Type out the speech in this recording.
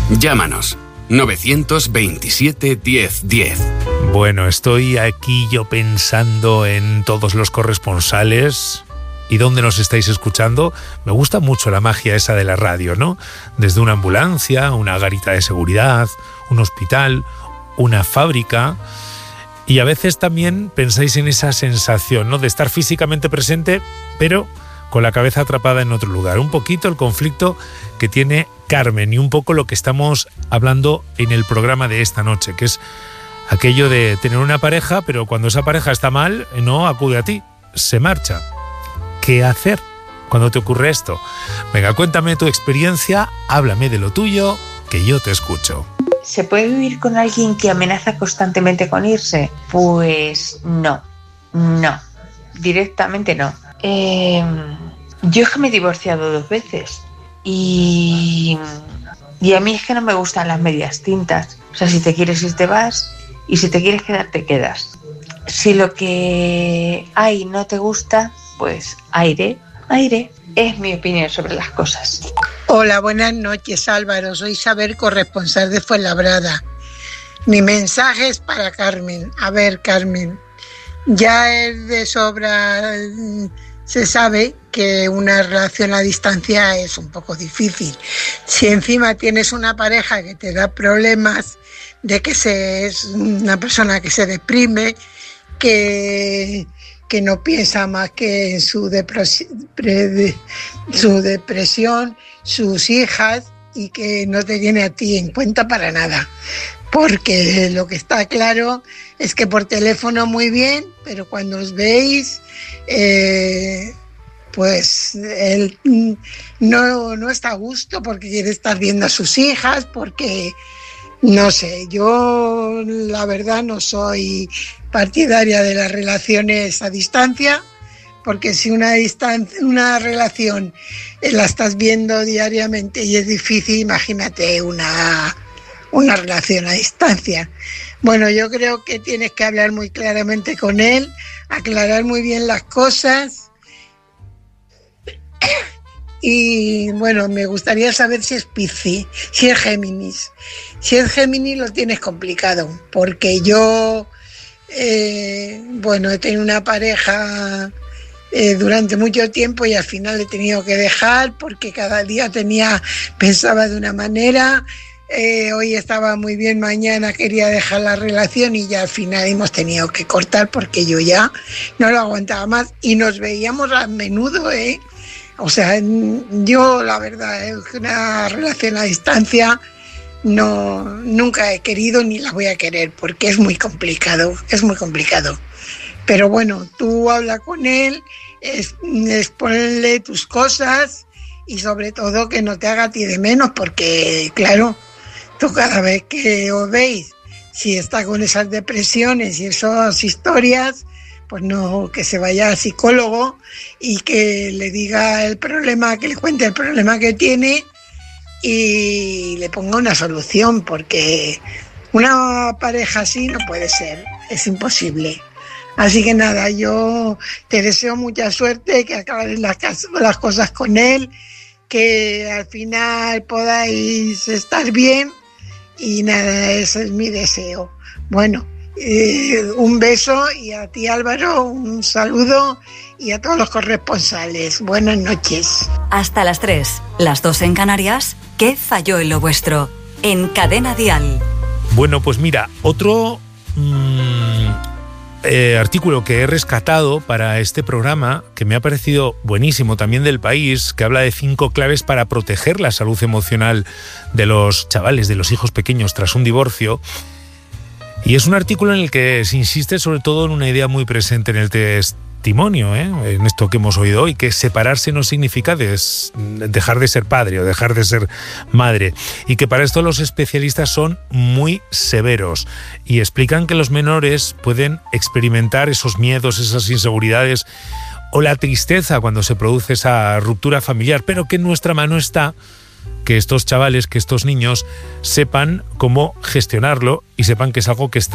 Llámanos 927 1010. Bueno, estoy aquí yo pensando en todos los corresponsales y dónde nos estáis escuchando. Me gusta mucho la magia esa de la radio, ¿no? Desde una ambulancia, una garita de seguridad, un hospital, una fábrica. Y a veces también pensáis en esa sensación, ¿no?, de estar físicamente presente, pero con la cabeza atrapada en otro lugar. Un poquito el conflicto que tiene Carmen y un poco lo que estamos hablando en el programa de esta noche, que es aquello de tener una pareja, pero cuando esa pareja está mal, no acude a ti, se marcha. ¿Qué hacer cuando te ocurre esto? Venga, cuéntame tu experiencia, háblame de lo tuyo, que yo te escucho. ¿Se puede vivir con alguien que amenaza constantemente con irse? Pues no, directamente no. Yo es que me he divorciado 2 veces y a mí es que no me gustan las medias tintas. O sea, si te quieres ir te vas y si te quieres quedar te quedas. Si lo que hay no te gusta, pues aire. Es mi opinión sobre las cosas. Hola, buenas noches, Álvaro. Soy Isabel, corresponsal de Fuenlabrada. Mi mensaje es para Carmen. A ver, Carmen, ya es de sobra, se sabe que una relación a distancia es un poco difícil. Si encima tienes una pareja que te da problemas, de que es una persona que se deprime, que no piensa más que en su depresión, sus hijas, y que no te tiene a ti en cuenta para nada. Porque lo que está claro es que por teléfono muy bien, pero cuando os veis, pues él no está a gusto porque quiere estar viendo a sus hijas, porque no sé, yo la verdad no soy partidaria de las relaciones a distancia, porque si una relación la estás viendo diariamente y es difícil, imagínate una relación a distancia. Bueno, yo creo que tienes que hablar muy claramente con él, aclarar muy bien las cosas. Y bueno, me gustaría saber si es Piscis, si es Géminis. Si es Géminis lo tienes complicado, porque yo, he tenido una pareja durante mucho tiempo y al final he tenido que dejar porque cada día pensaba de una manera. Hoy estaba muy bien, mañana quería dejar la relación y ya al final hemos tenido que cortar porque yo ya no lo aguantaba más y nos veíamos a menudo, O sea, yo la verdad, una relación a distancia nunca he querido ni la voy a querer porque es muy complicado. Pero bueno, tú habla con él, exponle tus cosas y sobre todo que no te haga a ti de menos, porque claro, tú cada vez que os veis, si está con esas depresiones y esas historias, pues no, que se vaya al psicólogo y que le diga el problema, que le cuente el problema que tiene y le ponga una solución, porque una pareja así no puede ser, es imposible. Así que nada, yo te deseo mucha suerte, que acabes las cosas con él, que al final podáis estar bien y nada, ese es mi deseo. Bueno, un beso y a ti, Álvaro, un saludo y a todos los corresponsales. Buenas noches. Hasta las 3, las 2 en Canarias. ¿Qué falló en lo vuestro? En Cadena Dial. Bueno, pues mira, otro artículo que he rescatado para este programa, que me ha parecido buenísimo, también del País, que habla de 5 claves para proteger la salud emocional de los chavales, de los hijos pequeños tras un divorcio. Y es un artículo en el que se insiste sobre todo en una idea muy presente en el testimonio, en esto que hemos oído hoy, que separarse no significa dejar de ser padre o dejar de ser madre, y que para esto los especialistas son muy severos y explican que los menores pueden experimentar esos miedos, esas inseguridades o la tristeza cuando se produce esa ruptura familiar, pero que en nuestra mano está que estos chavales, que estos niños sepan cómo gestionarlo y sepan que es algo que está